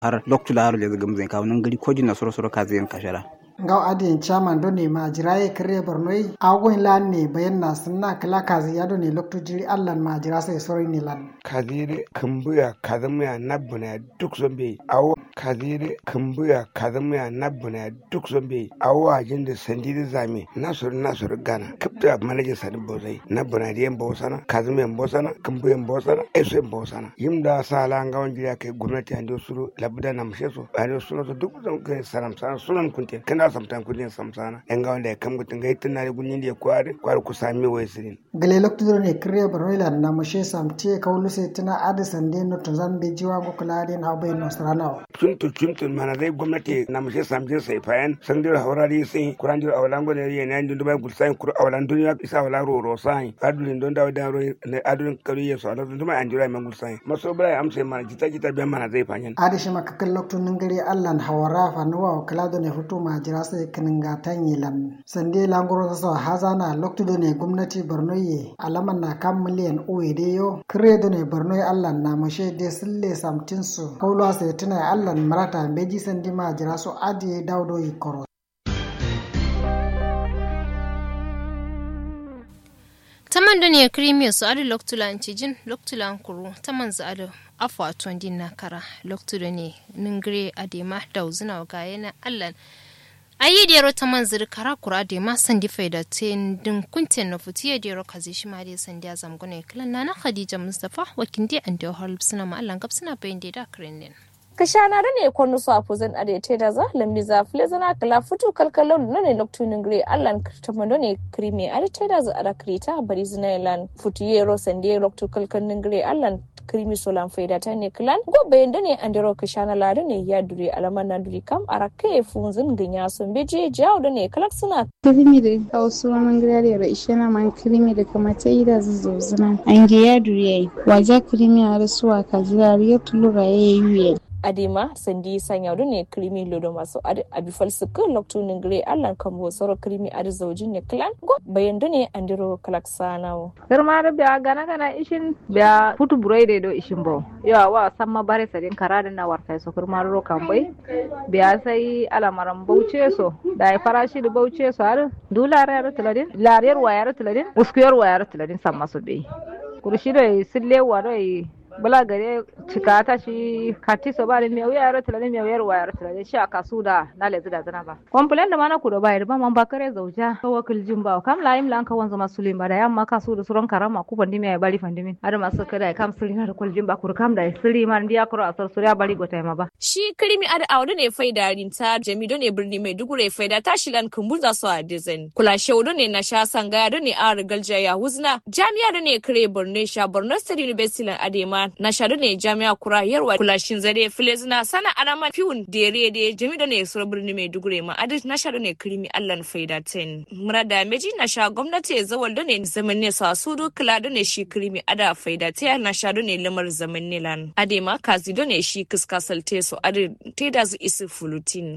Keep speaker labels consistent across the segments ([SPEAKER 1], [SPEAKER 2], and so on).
[SPEAKER 1] har loktula har le gamzen ka nan gari ko jinna soro ka zai kashara
[SPEAKER 2] ngaw adin chairman doni ma jiraye kare bornoi agoin lan ne bayan na sunna kala kazi ya doni lokto jiri allan ma jira sai sori ne lan
[SPEAKER 3] kazire kumbuya kazamya nabuna duk zombe awo kazire kumbuya kazamya nabuna duk zombe awo ajin da sandiri zame nasur gana kapta manager sadin bozai nabuna da yan bosana kazamya bosana kumbuya bosana eso bosana yimda sala ngawon jira kai gwamnati ando suru labda na msheso ando suru duk zon kai saram sunan kunte kana samtan kudin samsana en ga wanda kam gutun ga itin na gunyin da kwari ku sami waysirin
[SPEAKER 2] gale lokto ne kriya baroila na mushe samti kawlu sai tana adisan de no to zambe jiwa go kula den habai no sarana
[SPEAKER 3] tuntu mana dai gwamnati na mushe samje sai fayan san dira haurari sai kuran dira awalan go ne yana ndun dubai gulsain kur awalan duniya isa wala roro sai adulin don dawo da ne adulin kariye so da duma an dira man gulsain maso brai amse mana jita be mana zai fanyan
[SPEAKER 2] adishi makakal lokto ningari allan hawara fa no kala do ne futu ma jira sai kaninga tanyilan sande langoro so hazana lokto do ne gwamnati Borno ye alaman na kan miliyan uwede yo kredo ne Borno ye allan na mushe de sille samtin su kawlo sai tana allan marata beji sandi ma jira so adi dawdo yi koro
[SPEAKER 4] taman do ne krimiyo su adi loktulan cijin loktulan kuru taman za adi afwa twandin na kara loktu do ne ningre adema dauzuna ga yana allan ayi dero taman zir kara kura de ma sandi faida tin din kunten no futiye dero kazi shi ma de sandi azam gone klan nana Khadija Mustafa wakindi ande holbsina ma allan gabsina bayinde da krenin
[SPEAKER 5] kashana ne kwanu su afuzan adete da za lambi za flezana kala futu kalkalon ne loktunin gre allan tamando ne krimi adete da za ada krita bari zinailan futiye ro sandi loktu kalkalin gre allan krimi solan faida ta ne klan gobe yanda ne andero kashana ladu ne ya duri alaman na duri kam arake funzin ganya sun beje jawo da ne kalak suna
[SPEAKER 6] krimi da hausu man gare da ishana man krimi da kamata ida zuzo zuna ange ya duri yayi waje krimi a rasuwa kajira ya tulura yayi
[SPEAKER 5] adema sandi sanya ne krimi lodo maso abi falsuka loktunin gre allan kambo soro krimi adi zaujin ne klan go bayando ne andiro kalaksanawo
[SPEAKER 7] girma biya gana ishin biya futu buraide do ishin bo yawa wa samma bare sadin karada na wartai so girma ro kambai biya sai alamaran bauce so da farashi da bauce so har dollar tuladin lariyar wayar tuladin uskuyar wayar tuladin samma so be kurshi da sillewa do bala gare cika ta shi kati so bari me wayar tulane me wayar tulane shi aka su da na lezi da zana ba complain da mana ku da bayar ba man bakare zauja ko wakil jimba kam la im lan ka wanzu masulin ba da yamma ka su da suran karama ku bandi me bari fandimin har masu kada kam sulina da kul jimba kur kam da siri man dia kuro asar suriya bari go taima ba
[SPEAKER 5] shi krimi ada awdo ne faida rinta jamido ne birni mai dugure faida ta shilan kumburza so a design kula shaudo ne na sha sangaya do ne a rigalja ya huzna jami'a do ne kare borno sha borno state university lan adema na shaɗu ne jami'a kura yarwa kulashin zare filezina sana arama fiun dere de jami'a ne sura birni mai dugure ma adi na shaɗu ne krimi allan faida 10 murada meji na sha gwamnati zawal da ne zaman ne sa sudu kula da ne shi krimi ada faida ta na shaɗu ne lamar zaman ne lan adema kazi da ne shi kiskasalte so adi teda zu isi fulutin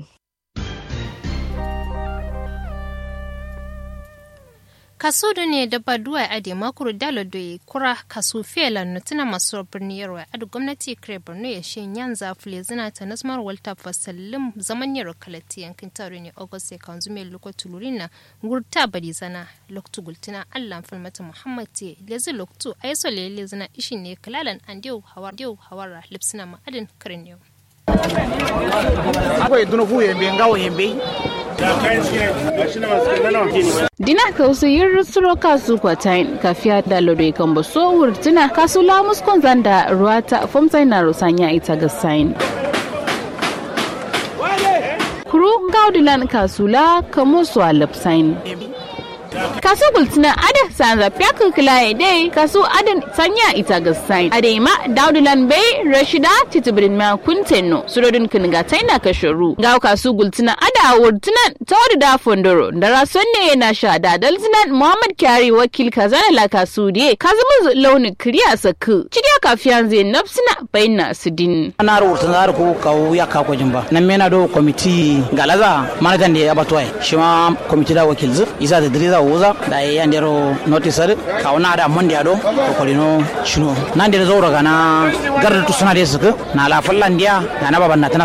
[SPEAKER 4] kaso da ne da baduwa a da makuru dalo da kura kaso fela nutuna masu birni yarwa a da gwamnati kare borno ya shi yan zafile zina ta nasmar walta fasalin zaman yaro kalati yankin taro ne august ya kan zume lokacin tulurin na gurta bari zana loktu gultuna allah falmata muhammad te lezi loktu a yaso lele zina ishi ne kalalan an dew hawara lipsina ma'adin karin yau
[SPEAKER 8] akwai dunufu yambe ngawo yambe
[SPEAKER 6] dina kausu yin suro kasu kwatain kafiya da lodoi kan baso wurtina kasu lamus konzanda ruwata fomsai na rusanya ita ga sain kuru gaudilan kasula kamo su alapsain kasu gultina ada sanza pyaku kilaye dai kasu adan sanya ita ga sign adema daudulan bay rashida titibrin ma kuntenno surodun kiniga taina kasharu ga kasu gultina ada wurtinan tawdu da fondoro dara sonne na sha da dalzinan muhammad kyari wakil kazana la kasu die kazumu launin kriya saku cidiya kafiyan zai nafsina bayna sidin
[SPEAKER 8] ana wurtina ko kawo ya ka ko jimba nan mena do committee galaza managan da ya batwaye shi ma committee da wakil zu isa da diriza wuza da ya ndero notice ka ona da mon dia do ko kolino shino nan da zo daga na garda tu suna da suka na la fallan dia na baban na